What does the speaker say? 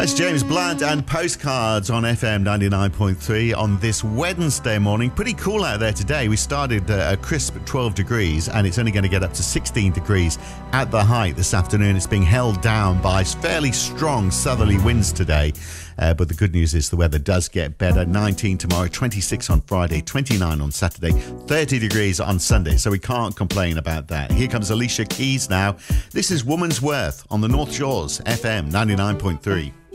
That's James Blunt and Postcards on FM 99.3 on this Wednesday morning. Pretty cool out there today. We started a crisp 12 degrees and it's only going to get up to 16 degrees at the height this afternoon. It's being held down by fairly strong southerly winds today. But the good news is the weather does get better. 19 tomorrow, 26 on Friday, 29 on Saturday, 30 degrees on Sunday. So we can't complain about that. Here comes Alicia Keys now. This is Woman's Worth on the North Shores, FM 99.3.